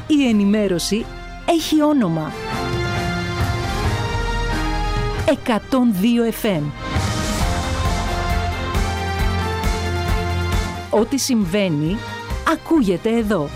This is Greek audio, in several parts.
Η ενημέρωση έχει όνομα. 102 FM. Ό,τι συμβαίνει, ακούγεται εδώ.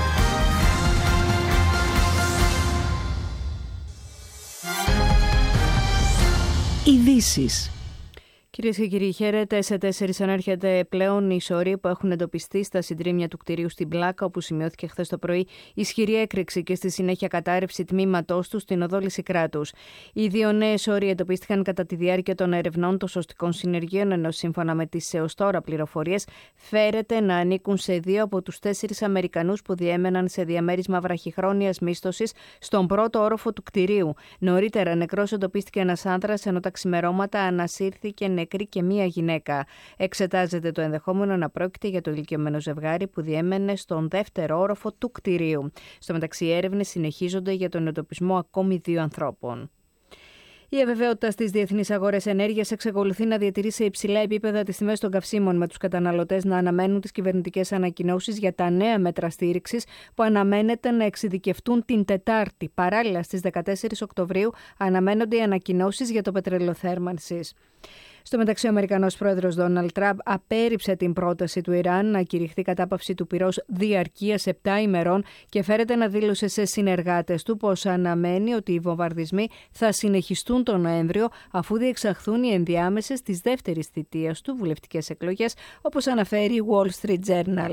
Ειδήσεις. Κυρίες και κύριοι, χαίρετε. Σε 4 ανέρχεται πλέον η σωρή που έχουν εντοπιστεί στα συντρίμμια του κτηρίου στην Πλάκα, όπου σημειώθηκε χθες το πρωί ισχυρή έκρηξη και στη συνέχεια κατάρρευση τμήματός του στην οδό Λυσικράτους. Οι 2 νέες σωροί εντοπίστηκαν κατά τη διάρκεια των ερευνών των σωστικών συνεργείων, ενώ σύμφωνα με τις έως τώρα πληροφορίες φέρεται να ανήκουν σε 2 από τους 4 Αμερικανούς που διέμεναν σε διαμέρισμα βραχυχρόνιας μίσθωσης στον πρώτο όροφο του κτηρίου. Νωρίτερα νεκρός εντοπίστηκε ένας άνδρας, ενώ τα ξημερώματα ανασύρθηκε νεκρή και μία γυναίκα. Εξετάζεται το ενδεχόμενο να πρόκειται για το ηλικιωμένο ζευγάρι που διέμενε στον δεύτερο όροφο του κτηρίου. Στο μεταξύ, οι έρευνες συνεχίζονται για τον εντοπισμό ακόμη 2 ανθρώπων. Η αβεβαιότητα στις διεθνείς αγορές ενέργειας εξακολουθεί να διατηρεί σε υψηλά επίπεδα τις τιμές των καυσίμων, με τους καταναλωτές να αναμένουν τις κυβερνητικές ανακοινώσεις για τα νέα μέτρα στήριξης που αναμένεται να εξειδικευτούν την Τετάρτη. Παράλληλα, στις 14 Οκτωβρίου αναμένονται οι ανακοινώσεις για το πετρέλαιο θέρμανσης. Στο μεταξύ, ο Αμερικανός πρόεδρος Ντόναλντ Τραμπ απέρριψε την πρόταση του Ιράν να κηρυχθεί κατάπαυση του πυρός διαρκείας 7 ημερών και φέρεται να δήλωσε σε συνεργάτες του πως αναμένει ότι οι βομβαρδισμοί θα συνεχιστούν τον Νοέμβριο, αφού διεξαχθούν οι ενδιάμεσες της δεύτερης θητείας του βουλευτικές εκλογές, όπως αναφέρει η Wall Street Journal.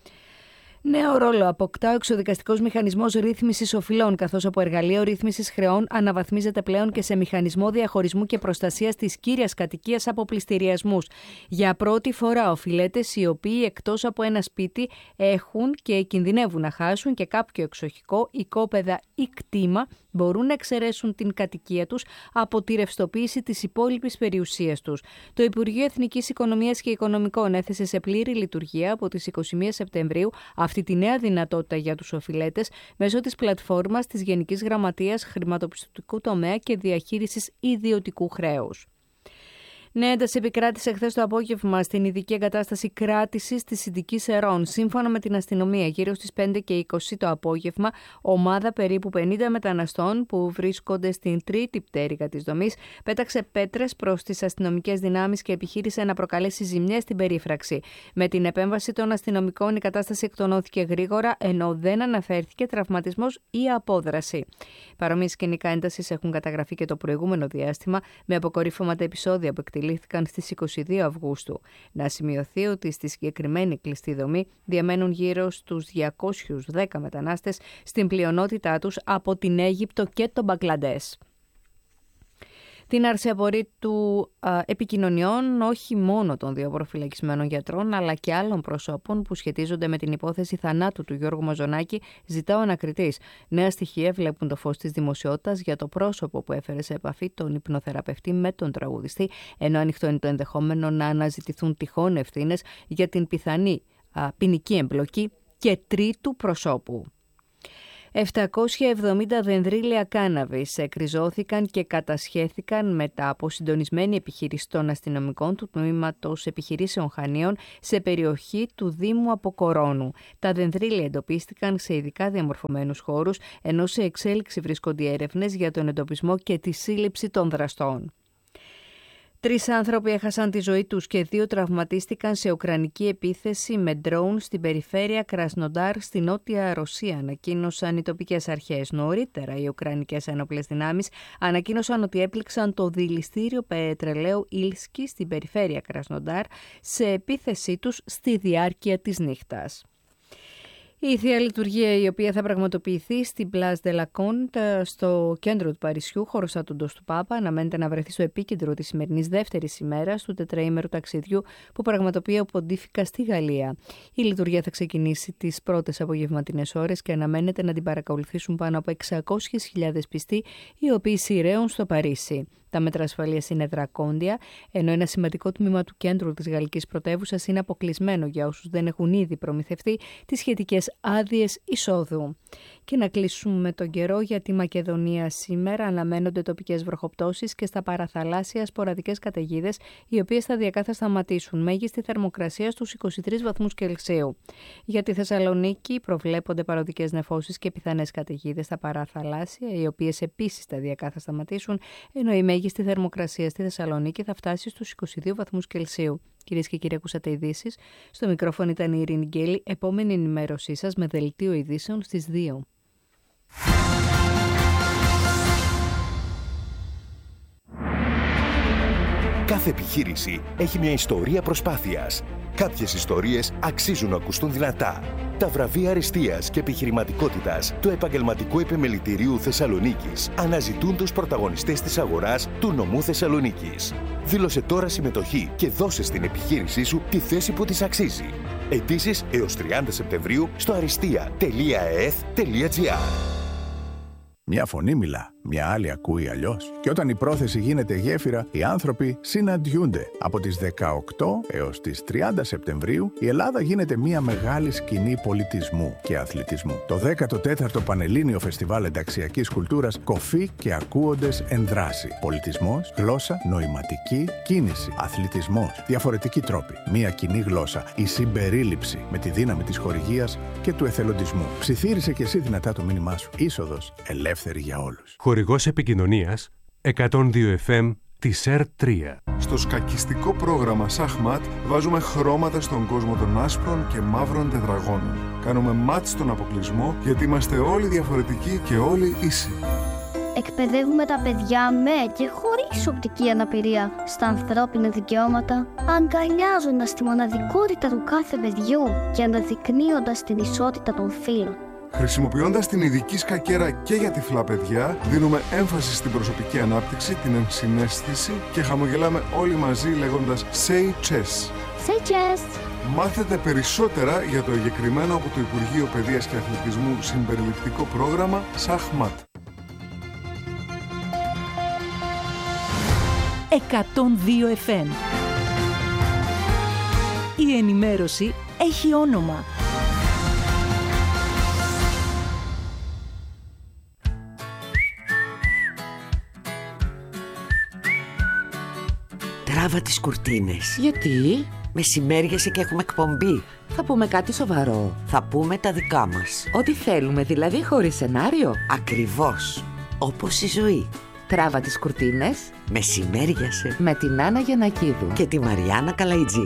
Νέο ρόλο αποκτά ο εξωδικαστικός μηχανισμός ρύθμισης οφειλών, καθώς από εργαλείο ρύθμισης χρεών αναβαθμίζεται πλέον και σε μηχανισμό διαχωρισμού και προστασίας της κύριας κατοικίας από πληστηριασμούς. Για πρώτη φορά, οφειλέτες οι οποίοι εκτός από ένα σπίτι έχουν και κινδυνεύουν να χάσουν και κάποιο εξοχικό, οικόπεδα ή κτήμα μπορούν να εξαιρέσουν την κατοικία τους από τη ρευστοποίηση της υπόλοιπης περιουσίας τους. Το Υπουργείο Εθνικής Οικονομίας και Οικονομικών έθεσε σε πλήρη λειτουργία από τις 21 Σεπτεμβρίου αυτή τη νέα δυνατότητα για τους οφειλέτες μέσω της πλατφόρμας της Γενικής Γραμματείας Χρηματοπιστωτικού Τομέα και Διαχείρισης Ιδιωτικού Χρέους. Νέα ένταση επικράτησε χθες το απόγευμα στην ειδική εγκατάσταση κράτησης της Ινδικής Ερών. Σύμφωνα με την αστυνομία, γύρω στις 5:20 το απόγευμα, ομάδα περίπου 50 μεταναστών που βρίσκονται στην τρίτη πτέρυγα της δομής πέταξε πέτρες προς τις αστυνομικές δυνάμεις και επιχείρησε να προκαλέσει ζημιές στην περίφραξη. Με την επέμβαση των αστυνομικών, η κατάσταση εκτονώθηκε γρήγορα, ενώ δεν αναφέρθηκε τραυματισμός ή απόδραση. Παρόμοιες σκηνικά έντασης έχουν καταγραφεί και το προηγούμενο διάστημα, με αποκορύφωματα επεισόδια που εκτελήθηκαν στις 22 Αυγούστου. Να σημειωθεί ότι στη συγκεκριμένη κλειστή δομή διαμένουν γύρω στους 210 μετανάστες, στην πλειονότητά τους από την Αίγυπτο και τον Μπαγκλαντές. Την άρση απορρίτου επικοινωνιών όχι μόνο των 2 προφυλακισμένων γιατρών, αλλά και άλλων προσώπων που σχετίζονται με την υπόθεση θανάτου του Γιώργου Μαζονάκη, ζητά ο ανακριτής. Νέα στοιχεία βλέπουν το φως της δημοσιότητας για το πρόσωπο που έφερε σε επαφή τον υπνοθεραπευτή με τον τραγουδιστή, ενώ ανοιχτό είναι το ενδεχόμενο να αναζητηθούν τυχόν ευθύνες για την πιθανή ποινική εμπλοκή και τρίτου προσώπου. 770 δενδρίλια κάναβης εκριζώθηκαν και κατασχέθηκαν μετά από συντονισμένη επιχείρηση των αστυνομικών του Τμήματος Επιχειρήσεων Χανίων σε περιοχή του Δήμου Αποκορώνου. Τα δενδρίλια εντοπίστηκαν σε ειδικά διαμορφωμένους χώρους, ενώ σε εξέλιξη βρίσκονται οι έρευνες για τον εντοπισμό και τη σύλληψη των δραστών. 3 άνθρωποι έχασαν τη ζωή τους και 2 τραυματίστηκαν σε ουκρανική επίθεση με ντρόουν στην περιφέρεια Κρασνοντάρ στη νότια Ρωσία, ανακοίνωσαν οι τοπικές αρχές. Νωρίτερα, οι ουκρανικές ένοπλες δυνάμεις ανακοίνωσαν ότι έπληξαν το δηληστήριο πετρελαίου Ήλσκι στην περιφέρεια Κρασνοντάρ σε επίθεσή τους στη διάρκεια της νύχτας. Η Θεία Λειτουργία, η οποία θα πραγματοποιηθεί στην Place de la Conte, στο κέντρο του Παρισιού, χωροστάτοντος του Πάπα, αναμένεται να βρεθεί στο επίκεντρο της σημερινής δεύτερης ημέρας του τετραήμερου ταξιδιού που πραγματοποιεί ο Ποντίφικα στη Γαλλία. Η λειτουργία θα ξεκινήσει τις πρώτες απογευματινές ώρες και αναμένεται να την παρακολουθήσουν πάνω από 600.000 πιστοί, οι οποίοι σειραίουν στο Παρίσι. Τα μέτρα ασφαλείας είναι δρακόντια, ενώ ένα σημαντικό τμήμα του κέντρου της γαλλικής πρωτεύουσας είναι αποκλεισμένο για όσους δεν έχουν ήδη προμηθευτεί τις σχετικές άδειες εισόδου. Και να κλείσουμε τον καιρό για τη Μακεδονία. Σήμερα αναμένονται τοπικές βροχοπτώσεις και στα παραθαλάσσια σποραδικές καταιγίδες, οι οποίες σταδιακά θα σταματήσουν. Μέγιστη θερμοκρασία στους 23 βαθμούς Κελσίου. Για τη Θεσσαλονίκη προβλέπονται παροδικές νεφώσεις και πιθανές καταιγίδες στα παραθαλάσσια, οι οποίες επίσης σταδιακά θα σταματήσουν, ενώ η μέγιστη θερμοκρασία στη Θεσσαλονίκη θα φτάσει στους 22 βαθμούς Κελσίου. Κυρίες και κύριοι, ακούσατε ειδήσεις. Στο μικρόφωνο ήταν η Ειρήνη Γκέλη. Επόμενη ενημέρωσή σας με δελτίο ειδήσεων στις 2. Κάθε επιχείρηση έχει μια ιστορία προσπάθειας. Κάποιες ιστορίες αξίζουν να ακουστούν δυνατά. Τα βραβεία αριστείας και επιχειρηματικότητας του Επαγγελματικού Επιμελητηρίου Θεσσαλονίκης αναζητούν τους πρωταγωνιστές της αγοράς του νομού Θεσσαλονίκης. Δήλωσε τώρα συμμετοχή και δώσε στην επιχείρησή σου τη θέση που της αξίζει. Αιτήσεις έως 30 Σεπτεμβρίου στο aristia.eth.gr. Μια φωνή μιλά, μια άλλη ακούει αλλιώς. Και όταν η πρόθεση γίνεται γέφυρα, οι άνθρωποι συναντιούνται. Από τις 18 έως τις 30 Σεπτεμβρίου, η Ελλάδα γίνεται μια μεγάλη σκηνή πολιτισμού και αθλητισμού. Το 14ο Πανελλήνιο Φεστιβάλ Ενταξιακής Κουλτούρας Κοφή και Ακούοντες εν δράση. Πολιτισμός, γλώσσα, νοηματική, κίνηση, αθλητισμός, διαφορετικοί τρόποι. Μια κοινή γλώσσα, η συμπερίληψη με τη δύναμη της χορηγίας και του εθελοντισμού. Ψιθύρισε και εσύ δυνατά το μήνυμά σου. Είσοδος ελεύθερη για όλους. Χορηγός επικοινωνίας 102 FM της ΕΡΤ3. Στο σκακιστικό πρόγραμμα Σαχμάτ βάζουμε χρώματα στον κόσμο των άσπρων και μαύρων τετραγώνων. Κάνουμε μάτ στον αποκλεισμό γιατί είμαστε όλοι διαφορετικοί και όλοι ίσοι. Εκπαιδεύουμε τα παιδιά με και χωρίς οπτική αναπηρία στα ανθρώπινα δικαιώματα, αγκαλιάζοντας τη μοναδικότητα του κάθε παιδιού και αναδεικνύοντας την ισότητα των φύλων. Χρησιμοποιώντας την ειδική σκακέρα και για τυφλά παιδιά, δίνουμε έμφαση στην προσωπική ανάπτυξη, την ενσυναίσθηση και χαμογελάμε όλοι μαζί λέγοντας Say Chess. Say Chess! Μάθετε περισσότερα για το εγκεκριμένο από το Υπουργείο Παιδείας και Αθλητισμού συμπεριληπτικό πρόγραμμα Σαχμάτ. 102 FM. Η ενημέρωση έχει όνομα. Τράβα τις κουρτίνες. Γιατί? Μεσημέριασε και έχουμε εκπομπή. Θα πούμε κάτι σοβαρό. Θα πούμε τα δικά μας. Ό,τι θέλουμε, δηλαδή χωρίς σενάριο. Ακριβώς. Όπως η ζωή. Τράβα τις κουρτίνες. Μεσημέριασε. Με την Άννα Γιαννακίδου. Και τη Μαριάννα Καλαϊτζή.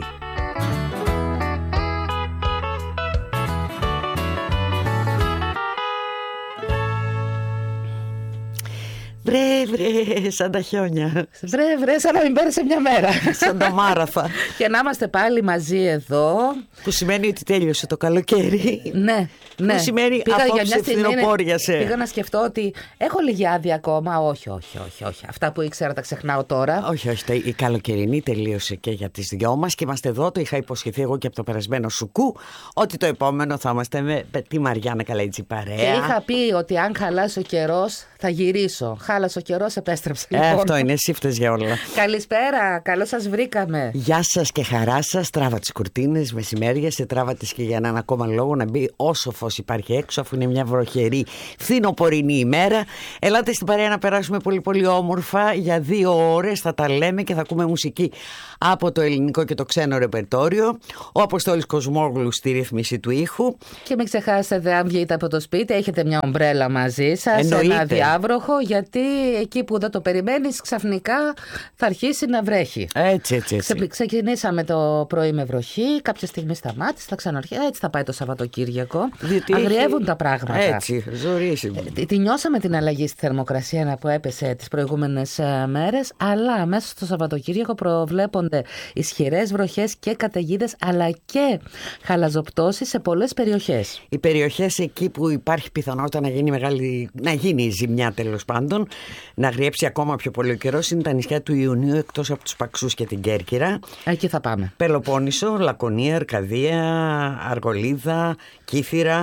Βρε, σαν τα χιόνια. Βρε, σαν να μην πέρασε μια μέρα. Σαν το μάραθα. Και να είμαστε πάλι μαζί εδώ. Που σημαίνει ότι τέλειωσε το καλοκαίρι. Ναι. Που σημαίνει απόψε φθινοπόριασε. Πήγα να σκεφτώ ότι έχω λίγη άδεια ακόμα. Όχι. Αυτά που ήξερα τα ξεχνάω τώρα. Όχι. Η καλοκαιρινή τελείωσε και για τις δυο μας και είμαστε εδώ. Το είχα υποσχεθεί εγώ και από το περασμένο σουκού. Ότι το επόμενο θα είμαστε με τη Μαριάννα Καλαϊτζή παρέα. Και είχα πει ότι αν χαλάσει ο καιρός θα γυρίσω. Χάλασε ο καιρός, επέστρεψα. Λοιπόν. Αυτό είναι, εσύ φταίς για όλα. Καλησπέρα, καλώς σας βρήκαμε. Γεια σας και χαρά σας. Τράβα τις κουρτίνες, μεσημέριασε, τράβα τις και για έναν ακόμα λόγο να μπει όσο φως υπάρχει έξω, αφού είναι μια βροχερή φθινοπορεινή ημέρα. Ελάτε στην παρέα να περάσουμε πολύ πολύ όμορφα. Για 2 ώρες θα τα λέμε και θα ακούμε μουσική από το ελληνικό και το ξένο ρεπερτόριο. Ο Αποστόλης Κοσμόγλου στη ρύθμιση του ήχου. Και μην ξεχάσετε, αν βγείτε από το σπίτι, έχετε μια ομπρέλα μαζί σας, ένα διάβροχο, γιατί εκεί που δεν το περιμένεις ξαφνικά θα αρχίσει να βρέχει. Έτσι. Ξεκινήσαμε το πρωί με βροχή, κάποια στιγμή σταμάτησε, θα ξαναρχίσει. Έτσι θα πάει το Σαββατοκύριακο. Αγριεύουν τα πράγματα. Έτσι, ζωρίσιμο. Τη νιώσαμε την αλλαγή στη θερμοκρασία που έπεσε τις προηγούμενες μέρες, αλλά μέσα στο Σαββατοκύριακο προβλέπονται ισχυρές βροχές και καταιγίδες, αλλά και χαλαζοπτώσεις σε πολλές περιοχές. Οι περιοχές εκεί που υπάρχει πιθανότητα να γίνει η ζημιά, τέλος πάντων, να αγριέψει ακόμα πιο πολύ ο καιρός, είναι τα νησιά του Ιουνίου, εκτός από τους Παξούς και την Κέρκυρα. Εκεί θα πάμε. Πελοπόννησο, Λακωνία, Αρκαδία, Αργολίδα, Κύθυρα,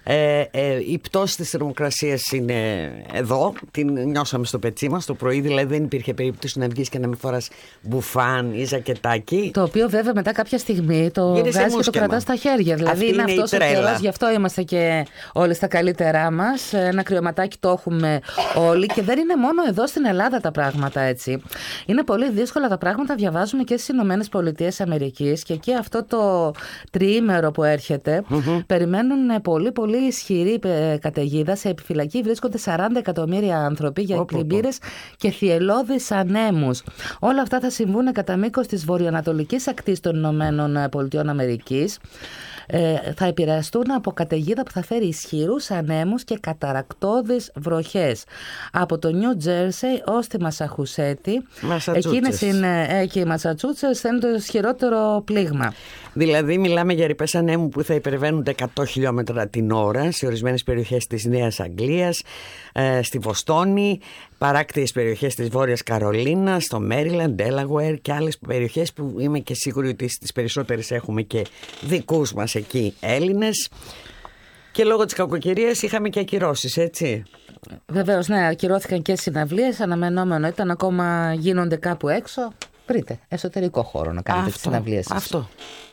Η πτώση της θερμοκρασίας είναι εδώ, την νιώσαμε στο πετσί μας το πρωί, δηλαδή δεν υπήρχε περίπτωση να βγεις και να μην φοράς μπουφάν ή ζακετάκι. Το οποίο βέβαια μετά κάποια στιγμή το βγάζει και το κρατάς στα χέρια. Δηλαδή είναι αυτός ο καιρός, γι' αυτό είμαστε και όλοι στα καλύτερά μας. Ένα κρυωματάκι το έχουμε όλοι και δεν είναι μόνο εδώ στην Ελλάδα τα πράγματα έτσι. Είναι πολύ δύσκολα τα πράγματα, διαβάζουμε και στις Ηνωμένες Πολιτείες Αμερικής και εκεί αυτό το τριήμερο που έρχεται περιμένουν πολύ πολύ ισχυρή καταιγίδα. Σε επιφυλακή βρίσκονται 40 εκατομμύρια άνθρωποι για πλημμύρες και θυελλώδεις ανέμους. Όλα αυτά θα συμβούν κατά μήκος της βορειοανατολικής ακτής των Ηνωμένων Πολιτειών Αμερικής. Θα επηρεαστούν από καταιγίδα που θα φέρει ισχυρούς ανέμους και καταρακτώδεις βροχές από το Νιου Τζέρσεϊ ως τη Μασαχουσέτη. Εκείνες είναι και οι Μασατσούτσες, θα είναι το ισχυρότερο πλήγμα. Δηλαδή μιλάμε για ρηπές ανέμου που θα υπερβαίνουν τα 100 χιλιόμετρα την ώρα σε ορισμένες περιοχές της Νέας Αγγλίας, στη Βοστόνη, παράκτιες περιοχές της Βόρειας Καρολίνας, στο Μέριλαντ, Ντέλαγουερ και άλλες περιοχές που είμαι και σίγουρη ότι στις περισσότερες έχουμε και δικούς μας εκεί Έλληνες. Και λόγω της κακοκαιρίας είχαμε και ακυρώσεις, έτσι. Βεβαίως, ναι, ακυρώθηκαν και συναυλίες, αναμενόμενο ήταν, ακόμα γίνονται κάπου έξω. Βρείτε εσωτερικό χώρο να κάνετε τις συναυλίες σας. Αυτό.